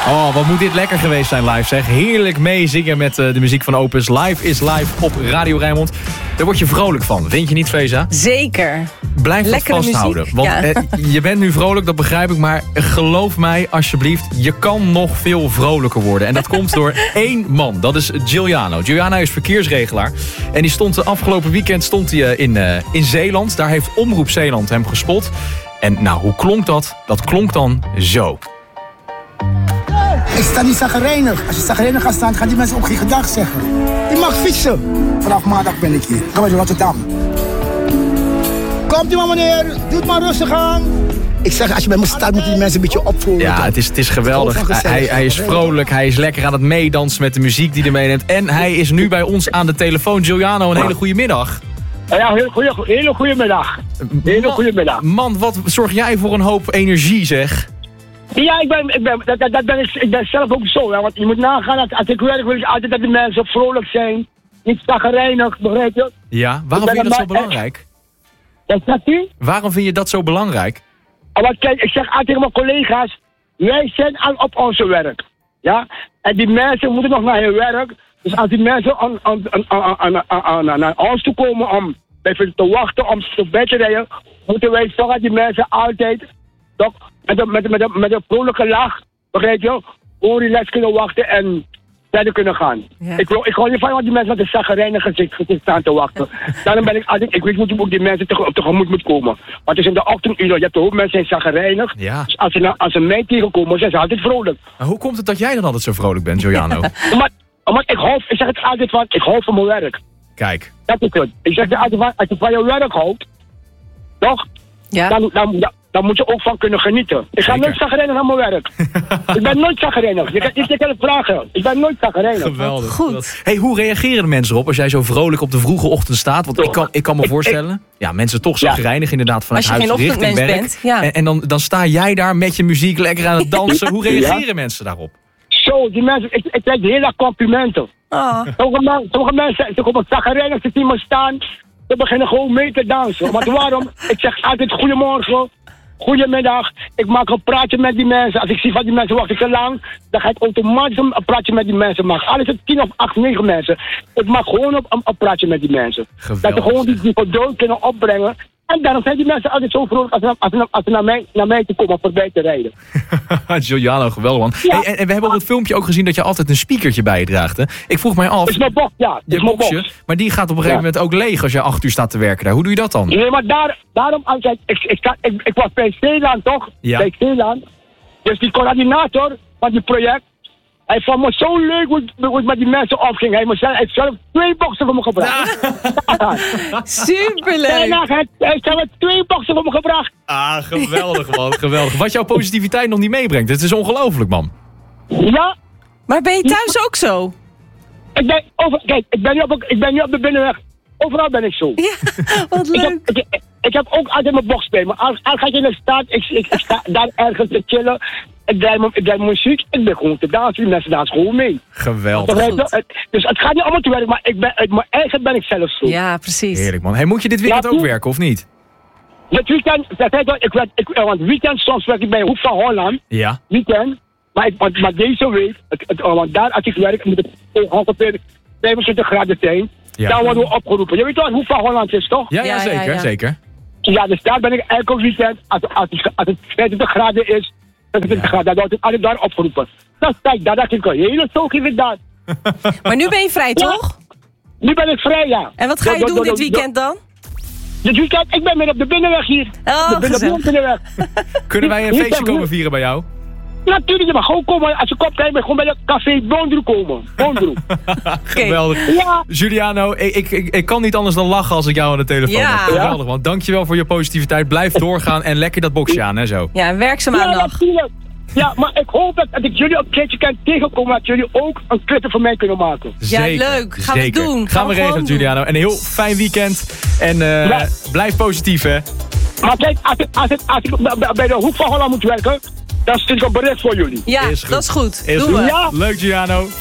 Oh, wat moet dit lekker geweest zijn live, zeg. Heerlijk meezingen met de muziek van Opus. Live is live op Radio Rijnmond. Daar word je vrolijk van, vind je niet, Feza? Zeker. Blijf dat vasthouden. Muziek. Want je bent nu vrolijk, dat begrijp ik. Maar geloof mij, alsjeblieft, je kan nog veel vrolijker worden. En dat komt door één man. Dat is Giuliano. Giuliano is verkeersregelaar. En die stond afgelopen weekend in Zeeland. Daar heeft Omroep Zeeland hem gespot. En nou, hoe klonk dat? Dat klonk dan zo. Ik sta niet zagrijnig. Als je zagrijnig gaat staan, gaan die mensen ook geen gedag zeggen. Je mag fietsen. Vanaf maandag ben ik hier. Kom uit Rotterdam. Komt u maar meneer, doe het maar rustig aan. Ik zeg, als je bij me staat, moeten die mensen een beetje opvoeren. Ja, het is geweldig. Hij is vrolijk, hij is lekker aan het meedansen met de muziek die hij meeneemt. En hij is nu bij ons aan de telefoon. Giuliano, een hele goede middag. Ja, hele goede middag. Hele goede middag. Man, wat zorg jij voor een hoop energie, zeg. Ja, ik ben zelf ook zo. Hè, want je moet nagaan, als ik werk wil ik altijd dat de mensen vrolijk zijn. Niet zagrijnig, begrijp je? Ja, waarom vind je dat zo belangrijk? Wat zegt u? Waarom vind je dat zo belangrijk? Want kijk, ik zeg altijd tegen mijn collega's, wij zijn al op onze werk. Ja? En die mensen moeten nog naar hun werk. Dus als die mensen naar ons toe komen om bijvoorbeeld te wachten om voorbij te rijden, moeten wij zorgen dat die mensen altijd toch, met een vrolijke lach, begrijp je, hoe relaxed kunnen wachten en verder kunnen gaan. Ja. Ik hou niet van want die mensen met een zagrijnig gezicht staan te wachten. Daarom ben ik altijd, ik weet niet hoe ook die mensen tegemoet moet komen. Want het is in de ochtenduur, je hebt de hoop mensen zijn zagrijnig. Ja. Dus als ze mij tegenkomen, zijn ze altijd vrolijk. Maar hoe komt het dat jij dan altijd zo vrolijk bent, Giuliano? Maar ik zeg het altijd van, ik hou van mijn werk. Kijk. Dat is het. Ik zeg het altijd van, als je van je werk houdt, toch? Ja. Dan moet je ook van kunnen genieten. Ik ga nooit zagrijnig naar mijn werk. Ik ben nooit zagrijnig. Je kan het vragen. Ik ben nooit zagrijnig. Geweldig. Goed. Hey, hoe reageren de mensen erop als jij zo vrolijk op de vroege ochtend staat? Want ik kan me voorstellen, mensen toch zagrijnig inderdaad van het huis richting werk. Bent, ja. En dan sta jij daar met je muziek lekker aan het dansen. Hoe reageren mensen daarop? Zo, die mensen, ik krijg hele complimenten. Sommige mensen, ze komen zagrijnig, ze zien me staan. Ze beginnen gewoon mee te dansen. Want waarom? Ik zeg altijd goedemorgen. Goedemiddag, ik maak een praatje met die mensen. Als ik zie van die mensen wachten te lang, dan ga ik automatisch een praatje met die mensen maken. Al is het 10 of 8, 9 mensen. Ik maak gewoon een praatje met die mensen. Geweldig. Dat ze gewoon die geduld kunnen opbrengen. En daarom zijn die mensen altijd zo vrolijk als ze naar mij te komen voorbij te rijden. Giuliano, geweldig man. Ja. Hey, en we hebben op het filmpje ook gezien dat je altijd een speakertje bij je draagt. Hè? Ik vroeg mij af... Dat is mijn box, ja. Je boxje, maar die gaat op een gegeven moment ook leeg als je 8 uur staat te werken daar. Hoe doe je dat dan? Nee, maar daarom... Ik was bij Zeeland, toch? Ja. Bij Zeeland. Dus die coördinator van die project... Hij vond me zo leuk hoe het met die mensen opging. Hij heeft zelf 2 boxen voor me gebracht. Superleuk. Hij heeft zelf 2 boxen voor me gebracht. Ah, geweldig man, geweldig. Wat jouw positiviteit nog niet meebrengt. Het is ongelooflijk, man. Ja. Maar ben je thuis ook zo? Kijk, ik ben nu op de binnenweg. Overal ben ik zo. Ja, wat leuk. Ik heb ook altijd mijn box bij me. Als ga ik in de stad, ik sta daar ergens te chillen. Ik draai muziek, ik ben gewoon te dansen. Die mensen dansen gewoon mee. Geweldig. Dus het gaat niet allemaal te werken, maar uit mijn eigen ben ik zelf zo. Ja, precies. Heerlijk man. Hey, moet je dit weekend ook werken of niet? Dit weekend, want weekend soms werk ik bij Hoek van Holland. Ja. Weekend. Maar deze week, want daar als ik werk, moet het ongeveer 25 graden zijn. Ja. Daar worden we opgeroepen. Je weet wel Hoek van Holland is, toch? Ja, zeker, zeker. Ja, dus daar ben ik elke weekend, als het 25 graden is, dan wordt het alle daar opgeroepen. Dus kijk, daar dacht ik al, hele zoog is het daar. Maar nu ben je vrij, toch? Nu ben ik vrij, ja. En wat ga je doen dit weekend dan? Dit weekend, ik ben weer op de binnenweg hier. Oh, binnenweg. Kunnen wij een feestje komen vieren bij jou? Natuurlijk, je mag gewoon komen. Als je komt kijken, gewoon bij het café Bondroe komen. Bondroe. Geweldig. Ja. Giuliano, ik kan niet anders dan lachen als ik jou aan de telefoon heb. Geweldig, man. Dankjewel voor je positiviteit. Blijf doorgaan en lekker dat boxje aan, hè, zo. Ja, en werk ze maandag. Ja, maar ik hoop dat ik jullie op een keertje kan tegenkomen, dat jullie ook een clip voor mij kunnen maken. Zeker, ja, leuk. Gaan we doen. Gaan we regelen, Giuliano. En een heel fijn weekend. En blijf positief, hè. Maar kijk, als ik bij de Hoek van Holland moet werken, dan stuur ik een bericht voor jullie. Ja, dat is goed. Doen we. Ja. Leuk, Giuliano.